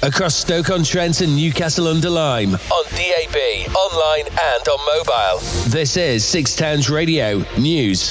across Stoke-on-Trent and Newcastle-under-Lyme, on DAB, online and on mobile. This is Six Towns Radio News.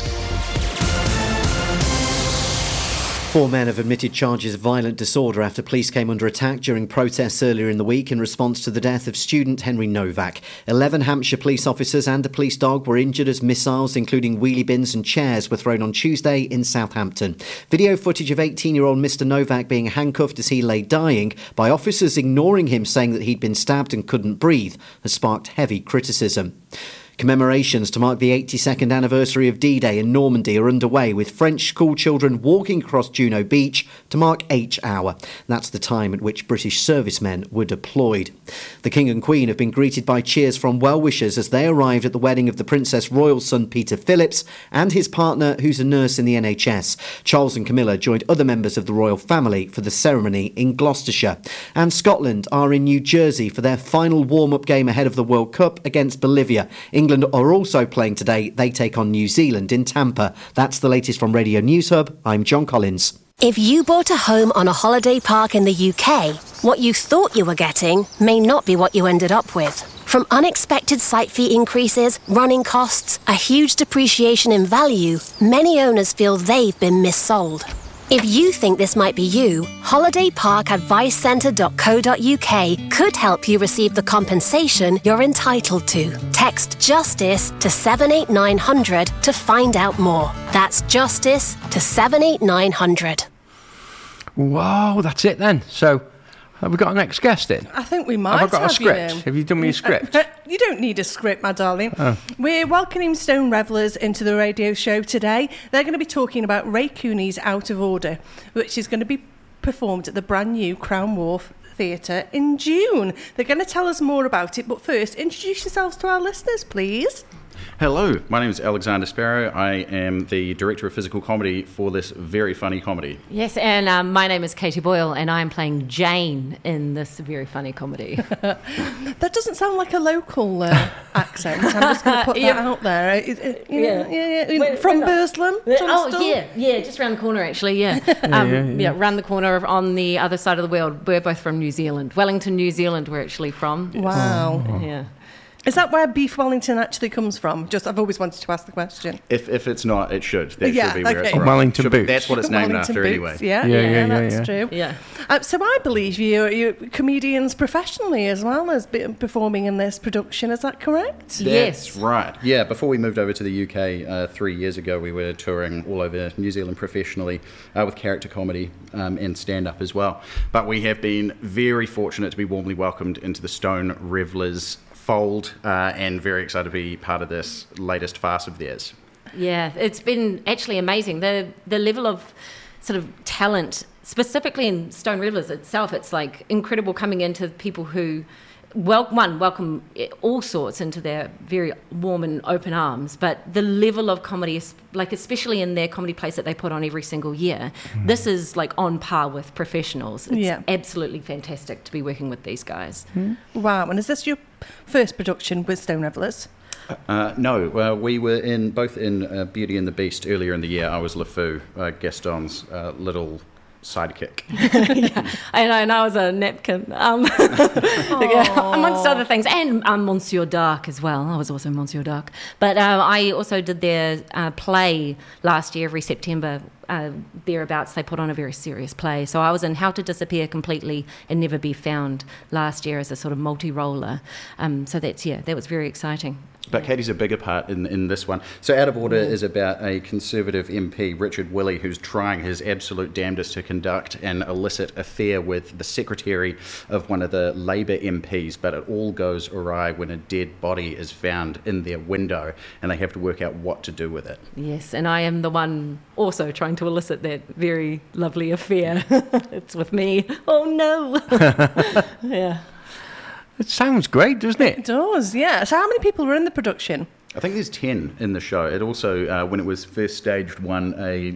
4 men have admitted charges of violent disorder after police came under attack during protests earlier in the week in response to the death of student Henry Novak. 11 Hampshire police officers and a police dog were injured as missiles, including wheelie bins and chairs, were thrown on Tuesday in Southampton. Video footage of 18-year-old Mr Novak being handcuffed as he lay dying by officers ignoring him, saying that he'd been stabbed and couldn't breathe, has sparked heavy criticism. Commemorations to mark the 82nd anniversary of D-Day in Normandy are underway, with French school children walking across Juno Beach to mark H Hour. That's the time at which British servicemen were deployed. The King and Queen have been greeted by cheers from well-wishers as they arrived at the wedding of the Princess Royal's son Peter Phillips and his partner, who's a nurse in the NHS. Charles and Camilla joined other members of the royal family for the ceremony in Gloucestershire. And Scotland are in New Jersey for their final warm-up game ahead of the World Cup against Bolivia. England are also playing today. They take on New Zealand in Tampa. That's the latest from Radio News Hub. I'm John Collins. If you bought a home on a holiday park in the UK, what you thought you were getting may not be what you ended up with. From unexpected site fee increases, running costs, a huge depreciation in value, many owners feel they've been missold. If you think this might be you, holidayparkadvicecentre.co.uk could help you receive the compensation you're entitled to. Text JUSTICE to 78900 to find out more. That's JUSTICE to 78900. Wow, that's it then. So, have we got our next guest in? I think we might have. Have I got a script? Have you done me a script? You don't need a script, my darling. Oh. We're welcoming Stone Revellers into the radio show today. They're going to be talking about Ray Cooney's Out of Order, which is going to be performed at the brand new Crown Wharf Theatre in June. They're going to tell us more about it, but first, introduce yourselves to our listeners, please. Hello, my name is Alexander Sparrow. I am the Director of Physical Comedy for this very funny comedy. Yes, and my name is Katie Boyle, and I am playing Jane in this very funny comedy. That doesn't sound like a local accent. I'm just going to put that out there. From Burslem? Yeah, just around the corner, actually, yeah. Around the corner on the other side of the world. We're both from New Zealand. Wellington, New Zealand, we're actually from. Wow. Yeah. Is that where beef Wellington actually comes from? I've always wanted to ask the question. If it's not, it should. That should be where it's from. Wellington boots. That's what it's named Wellington after boots. anyway. That's true. Yeah. So I believe you're comedians professionally as well as performing in this production. Is that correct? That's right. Yeah, before we moved over to the UK 3 years ago, we were touring all over New Zealand professionally with character comedy and stand-up as well. But we have been very fortunate to be warmly welcomed into the Stone Revellers fold and very excited to be part of this latest farce of theirs. Yeah, it's been actually amazing. The level of sort of talent, specifically in Stone Revellers itself, it's like incredible coming into people who welcome all sorts into their very warm and open arms, but the level of comedy is like, especially in their comedy place that they put on every single year, this is like on par with professionals. It's absolutely fantastic to be working with these guys. Wow. And is this your first production with Stone Revellers? No, we were both in Beauty and the Beast earlier in the year. I was LeFou, Gaston's little sidekick. And I was a napkin, amongst other things, and Monsieur Dark as well. I was also Monsieur Dark. But I also did their play last year, every September, thereabouts. They put on a very serious play. So I was in How to Disappear Completely and Never Be Found last year as a sort of multi-roller. So that was very exciting. But Katie's a bigger part in this one. So Out of Order is about a Conservative MP, Richard Willey, who's trying his absolute damnedest to conduct an illicit affair with the secretary of one of the Labour MPs, but it all goes awry when a dead body is found in their window, and they have to work out what to do with it. Yes, and I am the one also trying to elicit that very lovely affair. It's with me. Oh, no. Yeah. It sounds great, doesn't it? It does, yeah. So how many people were in the production? I think there's 10 in the show. It also, when it was first staged, won a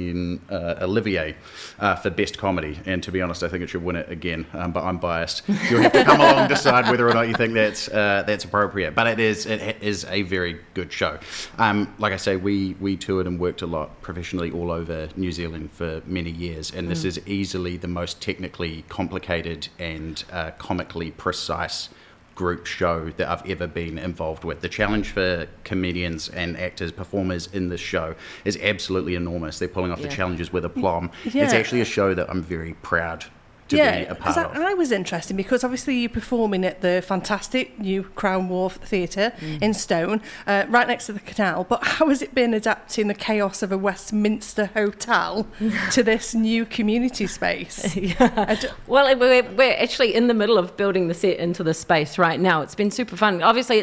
Olivier for Best Comedy. And to be honest, I think it should win it again. But I'm biased. You'll have to come along and decide whether or not you think that's appropriate. But it is a very good show. Like I say, we toured and worked a lot professionally all over New Zealand for many years. And this is easily the most technically complicated and comically precise group show that I've ever been involved with. The challenge for comedians and actors, performers in this show is absolutely enormous. They're pulling off the challenges with aplomb. Yeah. It's actually a show that I'm very proud to be a part of. I was interested because obviously you're performing at the fantastic new Crown Wharf Theatre in Stone, right next to the canal. But how has it been adapting the chaos of a Westminster hotel to this new community space? Well, we're actually in the middle of building the set into the space right now. It's been super fun. Obviously,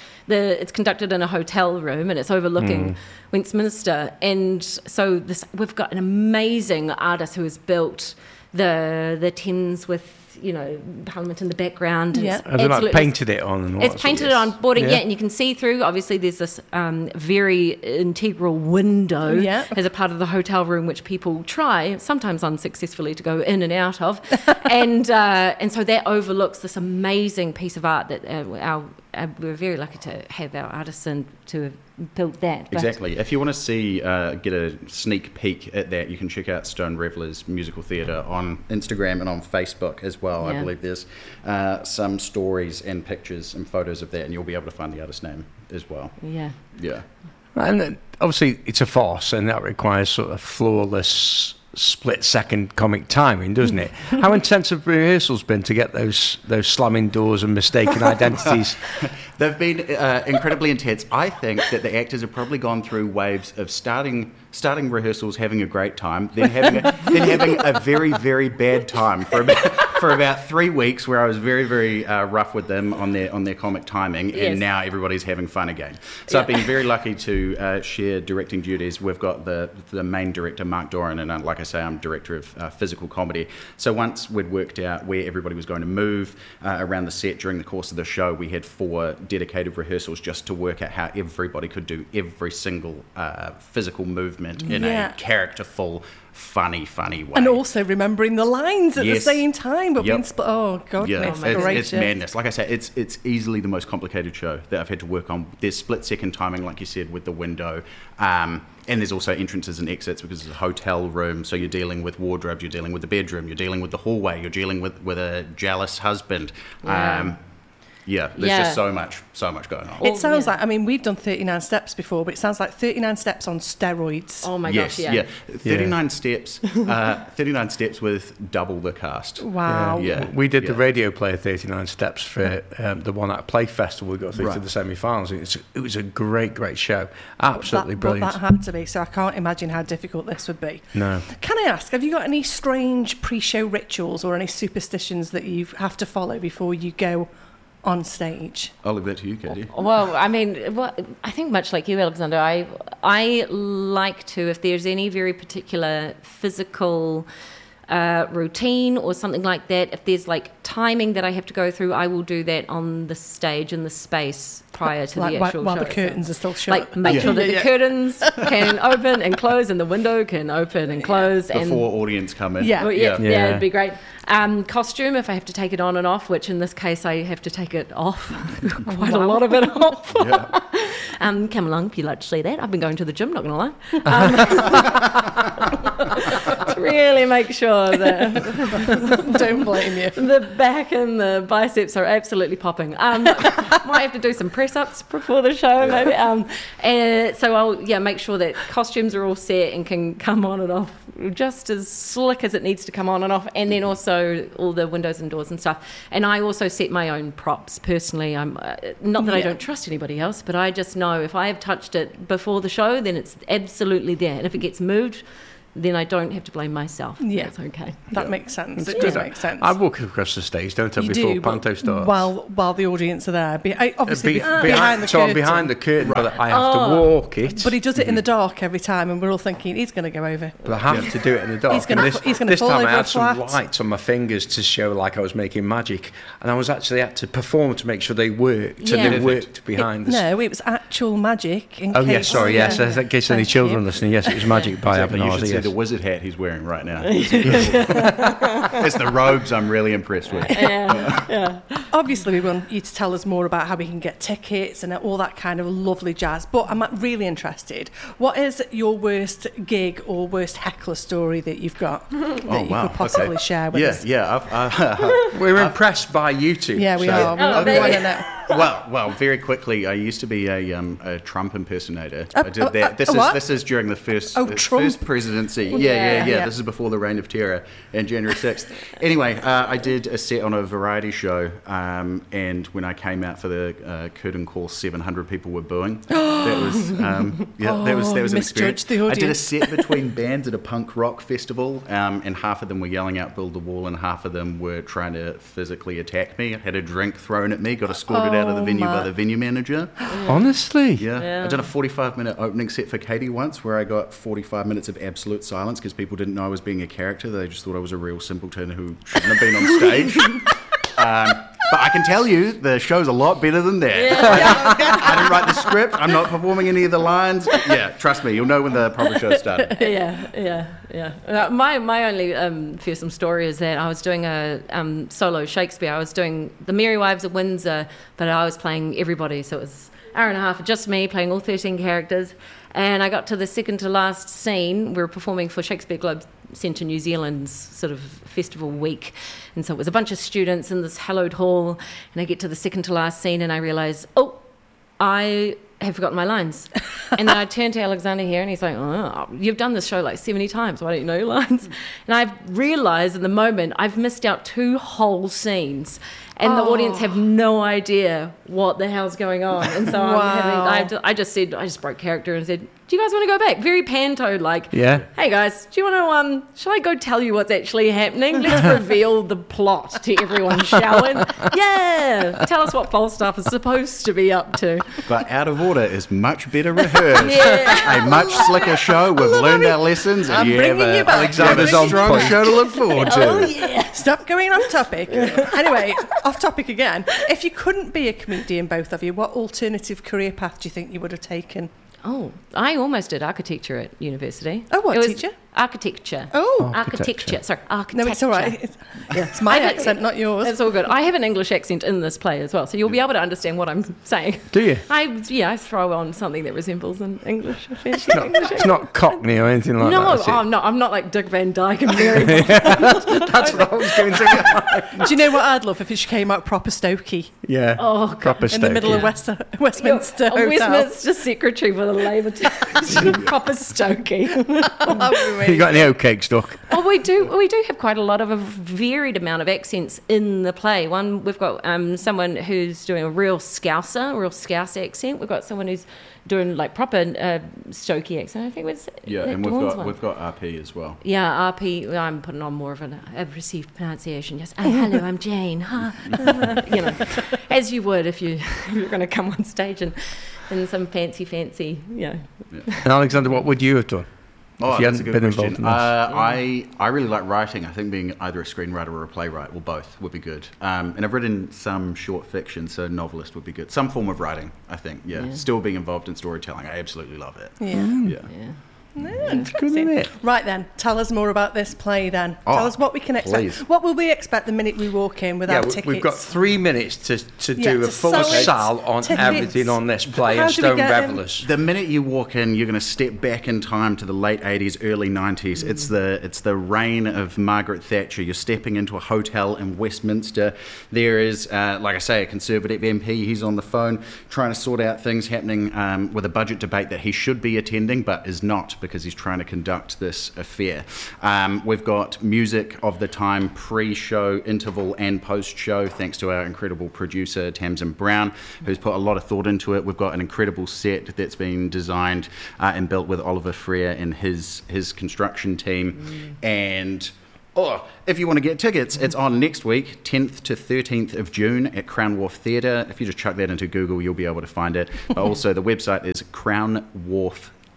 it's conducted in a hotel room and it's overlooking Westminster. And so we've got an amazing artist who has built the tins with, Parliament in the background. Yeah. Have they like painted it on? And all it's that painted sort it of on boarding, yeah. and you can see through. Obviously, there's this very integral window as a part of the hotel room, which people try, sometimes unsuccessfully, to go in and out of. and so that overlooks this amazing piece of art that we're very lucky to have our artisan to have built that. Exactly. If you want to see, get a sneak peek at that, you can check out Stone Revellers Musical Theatre on Instagram and on Facebook as well. Yeah. I believe there's some stories and pictures and photos of that, and you'll be able to find the artist's name as well. Yeah. Yeah. And then, obviously, it's a farce, and that requires sort of flawless split-second comic timing, doesn't it? How intense have rehearsals been to get those slamming doors and mistaken identities? They've been incredibly intense. I think that the actors have probably gone through waves of starting rehearsals, having a great time, then having a very, very bad time for about 3 weeks, where I was very, very rough with them on their comic timing, and now everybody's having fun again. So I've been very lucky to share directing duties. We've got the main director, Mark Doran, and like I say, I'm director of physical comedy. So once we'd worked out where everybody was going to move around the set during the course of the show, we had 4 dedicated rehearsals just to work out how everybody could do every single physical movement in a characterful, funny way. And also remembering the lines at the same time, but being oh god, it's madness. Like I say, it's easily the most complicated show that I've had to work on. There's split-second timing, like you said, with the window, and there's also entrances and exits because it's a hotel room. So you're dealing with wardrobes, you're dealing with the bedroom, you're dealing with the hallway, you're dealing with a jealous husband. There's just so much going on. It sounds like, we've done 39 Steps before, but it sounds like 39 Steps on steroids. Oh my gosh, 39 steps, 39 steps with double the cast. Wow. We did the radio play 39 Steps for the one at Play Festival. We got through to the semi-finals. It was a great show. Absolutely brilliant. But that had to be, so I can't imagine how difficult this would be. No. Can I ask, have you got any strange pre-show rituals or any superstitions that you have to follow before you go on stage? I'll leave that to you, Katie. Well, I think much like you, Alexander, I like to, if there's any very particular physical routine or something like that, if there's like timing that I have to go through, I will do that on the stage in the space prior to the actual while show. the curtains are still shut. Like make sure that the curtains can open and close and the window can open and close. Before audience come in. It'd be great. Costume, if I have to take it on and off, which in this case I have to take it off, quite a lot of it off. Come along if you'd like to see that. I've been going to the gym, not going to lie. To really make sure that... Don't blame you. The back and the biceps are absolutely popping. Might have to do some press-ups before the show, maybe. So I'll make sure that costumes are all set and can come on and off just as slick as it needs to come on and off, and then also all the windows and doors and stuff. And I also set my own props personally. I'm not that I don't trust anybody else, but I just know if I have touched it before the show, then it's absolutely there. And if it gets moved, then I don't have to blame myself. Yeah. That's okay. That makes sense. It does make sense. I walk across the stage, don't I, before Panto starts? While the audience are there. Obviously behind the curtain. So I'm behind the curtain, but I have to walk it. But he does it in the dark every time, and we're all thinking, he's going to go over. But I have to do it in the dark. He's going to fall over time I had a flat. some lights on my fingers to show like I was making magic. And I was actually had to perform to make sure they worked. And they worked behind the... No, it was actual magic. In Oh, case, yes, sorry, yes. In case any Thank children you. listening, yes, it was magic by Exactly. You Abenarzi, should see yes. the wizard hat he's wearing right now. It's the robes I'm really impressed with. Obviously, we want you to tell us more about how we can get tickets and all that kind of lovely jazz. But I'm really interested. What is your worst gig or worst heckler story that you've got that you could possibly share with us? We're impressed by you two. Yeah, we are. We Oh, want to know. Well, very quickly, I used to be a Trump impersonator. I did that. What? This is during the first Trump. first presidency. Yeah. This is before the Reign of Terror and January 6th. Anyway, I did a set on a variety show, and when I came out for the curtain call, 700 people were booing. That was that was an experience. Misjudged the audience. I did a set between bands at a punk rock festival, and half of them were yelling out "Build the Wall," and half of them were trying to physically attack me. I had a drink thrown at me, got escorted out of the venue by the venue manager. Honestly? Yeah. I did a 45-minute opening set for Katie once where I got 45 minutes of absolute silence because people didn't know I was being a character. They just thought I was a real simpleton who shouldn't have been on stage. But I can tell you, the show's a lot better than that. I didn't write the script. I'm not performing any of the lines. Yeah, trust me, you'll know when the proper show started. Yeah. My only fearsome story is that I was doing a solo Shakespeare. I was doing The Merry Wives of Windsor, but I was playing everybody, so it was an hour and a half of just me playing all 13 characters. And I got to the second to last scene. We were performing for Shakespeare Globe Centre New Zealand's sort of festival week. And so it was a bunch of students in this hallowed hall. And I get to the second to last scene and I realise, I have forgotten my lines. And then I turned to Alexander here and he's like, you've done this show like 70 times. Why don't you know your lines? And I've realised in the moment I've missed out 2 whole scenes. And the audience have no idea what the hell's going on. And so I just broke character and said, do you guys want to go back? Very panto, like, hey guys, do you want to, shall I go tell you what's actually happening? Let's reveal the plot to everyone, shall we? Yeah, tell us what Falstaff is supposed to be up to. But Out of Order is much better rehearsed. A much slicker show. We've learned our lessons. And you have bringing you back. Alexander's on strong show to look forward to. Oh, yeah. Stop going off topic. Anyway, off topic again. If you couldn't be a comedian, both of you, what alternative career path do you think you would have taken? Oh, I almost did architecture at university. Oh, what teacher? Architecture. Oh, architecture. Sorry, architecture. No, it's all right. It's my accent, not yours. It's all good. I have an English accent in this play as well, so you'll be able to understand what I'm saying. Do you? I throw on something that resembles an English. It's not Cockney or anything like that. No, I'm not like Dick Van Dyke and Mary. That's what I was going to say. Do you know what I'd love if she came out proper Stokey? Yeah. Oh, proper in the middle of Westminster Hotel. Westminster secretary for the Labour team. Proper Stokey. You got any oatcakes, Doc? Oh, we do have quite a lot of a varied amount of accents in the play. We've got someone who's doing a real Scouse accent. We've got someone who's doing like proper Stokey accent. I think it was and we've got RP as well. Yeah, RP. I'm putting on more of a received pronunciation. Just hello, I'm Jane. As you would if you're going to come on stage and in some fancy. Yeah. And Alexander, what would you have done? Oh, if you that's hadn't a good been question. involved in this? I really like writing. I think being either a screenwriter or a playwright, or both, would be good. And I've written some short fiction, so novelist would be good. Some form of writing, I think. Yeah. Still being involved in storytelling, I absolutely love it. Yeah. It's good, isn't it? Right then, tell us more about this play then. Tell us what we can expect. Please. What will we expect the minute we walk in with our tickets? We've got 3 minutes to do a full sell it. sell on Tickets. everything on this play How and do we Stone get in? Revellers. The minute you walk in, you're going to step back in time to the late 80s, early 90s. It's the reign of Margaret Thatcher. You're stepping into a hotel in Westminster. There is, like I say, a Conservative MP. He's on the phone trying to sort out things happening with a budget debate that he should be attending but is not because he's trying to conduct this affair. We've got music of the time, pre-show, interval and post-show, thanks to our incredible producer, Tamsin Brown, who's put a lot of thought into it. We've got an incredible set that's been designed and built with Oliver Frere and his construction team. And if you want to get tickets, it's on next week, 10th to 13th of June at Crown Wharf Theatre. If you just chuck that into Google, you'll be able to find it. But also, the website is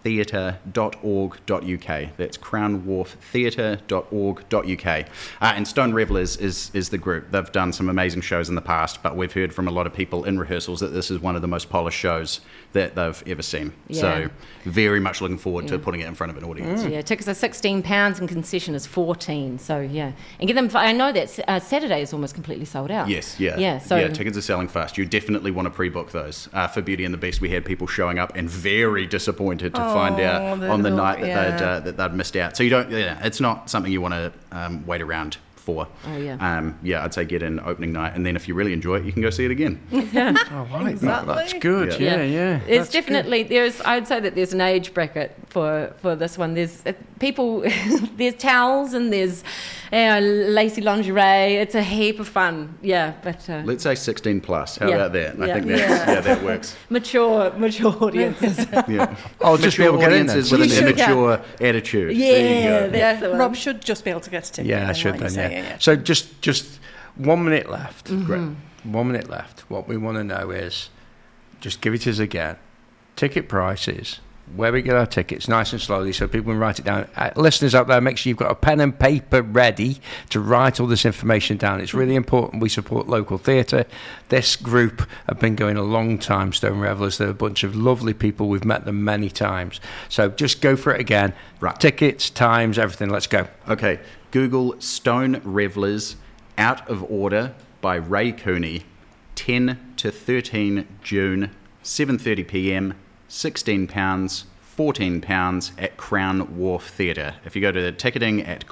crownwharftheatre.org.uk. That's crownwharftheatre.org.uk. And Stone Revellers is the group. They've done some amazing shows in the past, but we've heard from a lot of people in rehearsals that this is one of the most polished shows that they've ever seen. Yeah. So very much looking forward to putting it in front of an audience. Yeah, tickets are £16 and concession is $14. So yeah, and get them. I know that Saturday is almost completely sold out. Yes, yeah. Yeah, so yeah, tickets are selling fast. You definitely want to pre-book those. For Beauty and the Beast, we had people showing up and very disappointed to find out on the night that they'd missed out. So you don't. Yeah, it's not something you want to wait around for. Oh yeah. I'd say get in opening night, and then if you really enjoy it, you can go see it again. Oh, right. Exactly. That's good. Yeah. It's definitely I'd say that there's an age bracket for this one. There's people, there's towels and there's lacy lingerie. It's a heap of fun. Yeah, but let's say 16 plus. How about that? I think that works. Mature audiences. Yeah. I'll just be able to get in there. Audiences with an immature attitude. Yeah, that's the one. Rob should just be able to get a ticket. Yeah, I should then. Yeah. So just 1 minute left. Great. 1 minute left. What we want to know is, just give it to us again. Ticket prices, where we get our tickets, nice and slowly, so people can write it down. Listeners out there, make sure you've got a pen and paper ready to write all this information down. It's really important we support local theatre. This group have been going a long time, Stone Revellers. They're a bunch of lovely people. We've met them many times. So just go for it again. Right. Tickets, times, everything. Let's go. Okay. Google Stone Revellers Out of Order by Ray Cooney, 10 to 13 June, 7:30 p.m, £16, £14 at Crown Wharf Theatre. If you go to the ticketing at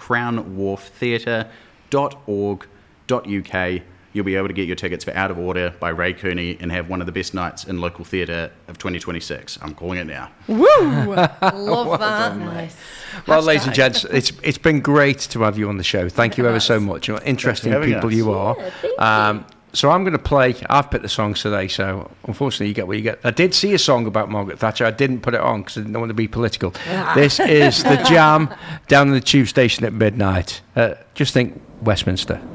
crownwharftheatre.org.uk, you'll be able to get your tickets for Out of Order by Ray Cooney and have one of the best nights in local theatre of 2026. I'm calling it now. Woo! Love that. Nice. Well, ladies and gents, it's been great to have you on the show. Thank you ever so much. You're interesting people you are. So I'm going to play. I've picked the songs today, so unfortunately you get what you get. I did see a song about Margaret Thatcher. I didn't put it on because I didn't want to be political. This is The Jam down in the tube station at midnight. Just think Westminster.